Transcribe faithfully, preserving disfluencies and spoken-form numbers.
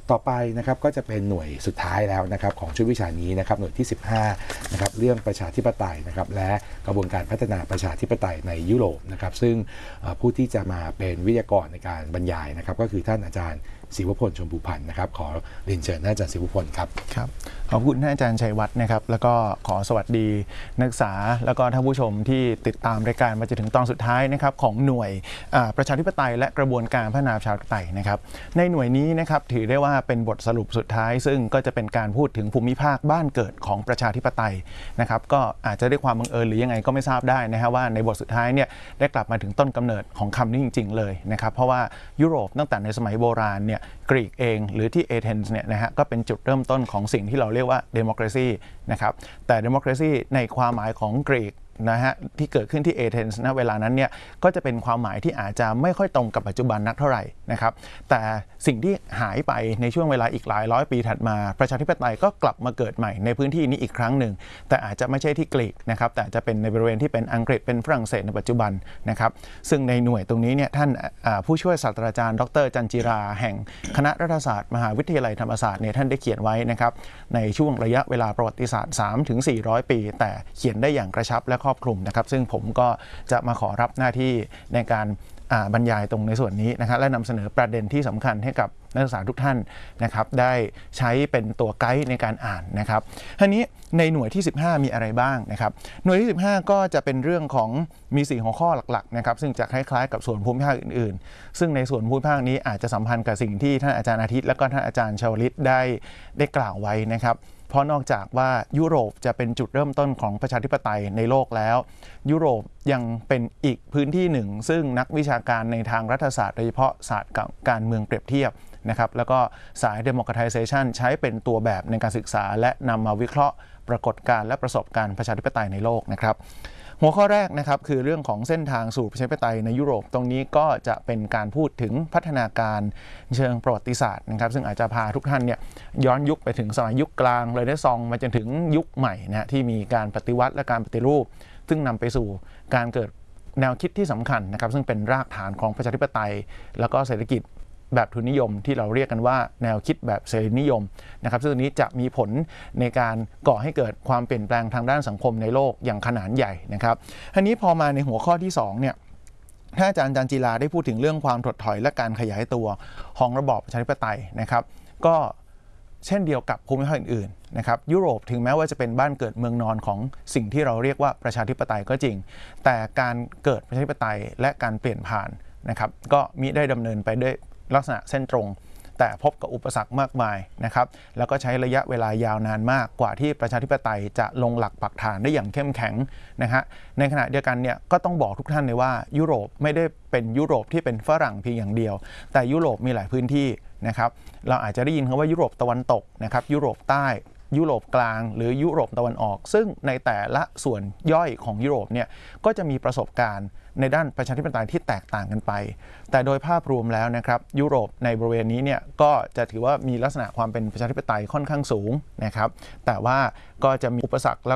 ต่อไปนะครับก็จะเป็นหน่วยสุดท้ายแล้วนะครับของชุดวิชานี้นะครับหน่วยที่สิบห้านะครับเรื่องประชาธิปไตยนะครับและกระบวนการพัฒนาประชาธิปไตยในยุโรปนะครับซึ่งผู้ที่จะมาเป็นวิทยากรในการบรรยายนะครับก็คือท่านอาจารย์ศิวพลชมพูพันธ์นะครับขอเรียนเชิญท่านอาจารย์ศิวพลครับครับขอบคุณท่านอาจารย์ชัยวัฒน์นะครับแล้วก็ขอสวัสดีนักศึกษาแล้วก็ท่านผู้ชมที่ติดตามรายการมาจนถึงตอนสุดท้ายนะครับของหน่วยประชาธิปไตยและกระบวนการพัฒนาประชาธิปไตยนะครับในหน่วยนี้นะครับถือได้ว่าเป็นบทสรุปสุดท้ายซึ่งก็จะเป็นการพูดถึงภูมิภาคบ้านเกิดของประชาธิปไตยนะครับก็อาจจะด้วยความบังเอิญหรือยังไงก็ไม่ทราบได้นะฮะว่าในบทสุดท้ายเนี่ยได้กลับมาถึงต้นกำเนิดของคำนี้จริงๆเลยนะครับเพราะว่ายุโรปตั้งแต่ในสมัยโบราณเนี่ยกรีกเองหรือที่เอเธนส์เนี่ยนะฮะก็เป็นจุดเริ่มต้นของสิ่งที่เราเรียกว่าเดโมคราซีนะครับแต่เดโมคราซีในความหมายของกรีกนะฮะที่เกิดขึ้นที่เอเธนส์ณเวลานั้นเนี่ยก็จะเป็นความหมายที่อาจจะไม่ค่อยตรงกับปัจจุบันนักเท่าไหร่นะครับแต่สิ่งที่หายไปในช่วงเวลาอีกหลายร้อยปีถัดมาประชาธิปไตยก็กลับมาเกิดใหม่ในพื้นที่นี้อีกครั้งหนึ่งแต่อาจจะไม่ใช่ที่กรีกนะครับแต่จะเป็นในบริเวณที่เป็นอังกฤษเป็นฝรั่งเศสในปัจจุบันนะครับซึ่งในหน่วยตรงนี้เนี่ยท่านผู้ช่วยศาสตราจารย์ดรจันจิราแห่งคณะรัฐศาสตร์มหาวิทยาลัยธรรมศาสตร์เนี่ยท่านได้เขียนไว้นะครับในช่วงระยะเวลาประวัติศาสตร์ สามถึงสี่ร้อย ปีแต่เขียนได้อย่างกระชับและครอบคลุมนะครับซึ่งผมก็จะมาขอรับหน้าที่ในการบรรยายตรงในส่วนนี้นะครับและนำเสนอประเด็นที่สำคัญให้กับนักศึกษาทุกท่านนะครับได้ใช้เป็นตัวไกด์ในการอ่านนะครับทีนี้ในหน่วยที่สิบห้ามีอะไรบ้างนะครับหน่วยที่สิบห้าก็จะเป็นเรื่องของมีสี่หัวข้อหลักๆนะครับซึ่งจะคล้ายๆกับส่วนภูมิภาคอื่นๆซึ่งในส่วนภูมิภาคนี้อาจจะสัมพันธ์กับสิ่งที่ท่านอาจารย์อาทิตย์และก็ท่านอาจารย์ชวลิตได้ได้กล่าวไว้นะครับเพราะนอกจากว่ายุโรปจะเป็นจุดเริ่มต้นของประชาธิปไตยในโลกแล้วยุโรปยังเป็นอีกพื้นที่หนึ่งซึ่งนักวิชาการในทางรัฐศาสตร์โดยเฉพาะศาสตร์การเมืองเปรียบเทียบนะครับแล้วก็สาย democratization ใช้เป็นตัวแบบในการศึกษาและนำมาวิเคราะห์ปรากฏการณ์และประสบการณ์ประชาธิปไตยในโลกนะครับหัวข้อแรกนะครับคือเรื่องของเส้นทางสู่ประชาธิปไตยในยุโรปตรงนี้ก็จะเป็นการพูดถึงพัฒนาการเชิงประวัติศาสตร์นะครับซึ่งอาจจะพาทุกท่านเนี่ยย้อนยุคไปถึงสมัยยุคกลางเลยได้ซองมาจนถึงยุคใหม่นะที่มีการปฏิวัติและการปฏิรูปซึ่งนำไปสู่การเกิดแนวคิดที่สำคัญนะครับซึ่งเป็นรากฐานของประชาธิปไตยแล้วก็เศรษฐกิจแบบทุนนิยมที่เราเรียกกันว่าแนวคิดแบบเสรีนิยมนะครับซึ่งนี้จะมีผลในการก่อให้เกิดความเปลี่ยนแปลงทางด้านสังคมในโลกอย่างขนาดใหญ่นะครับทีนี้พอมาในหัวข้อที่สองเนี่ยท่านอาจารย์จันจิราได้พูดถึงเรื่องความถดถอยและการขยายตัวของระบอบประชาธิปไตยนะครับก็เช่นเดียวกับภูมิภาคอื่นๆนะครับยุโรปถึงแม้ว่าจะเป็นบ้านเกิดเมืองนอนของสิ่งที่เราเรียกว่าประชาธิปไตยก็จริงแต่การเกิดประชาธิปไตยและการเปลี่ยนผ่านนะครับก็มิได้ดำเนินไปด้วยลักษณะเส้นตรงแต่พบกับอุปสรรคมากมายนะครับแล้วก็ใช้ระยะเวลายาวนานมากกว่าที่ประชาธิปไตยจะลงหลักปักฐานได้อย่างเข้มแข็งนะฮะในขณะเดียวกันเนี่ยก็ต้องบอกทุกท่านเลยว่ายุโรปไม่ได้เป็นยุโรปที่เป็นฝรั่งเพียงอย่างเดียวแต่ยุโรปมีหลายพื้นที่นะครับเราอาจจะได้ยินคำว่ายุโรปตะวันตกนะครับยุโรปใต้ยุโรปกลางหรือยุโรปตะวันออกซึ่งในแต่ละส่วนย่อยของยุโรปเนี่ยก็จะมีประสบการณ์ในด้านประชาธิปไตยที่แตกต่างกันไปแต่โดยภาพรวมแล้วนะครับยุโรปในบริเวณนี้เนี่ยก็จะถือว่ามีลักษณะความเป็นประชาธิปไตยค่อนข้างสูงนะครับแต่ว่าก็จะมีอุปสรรคและ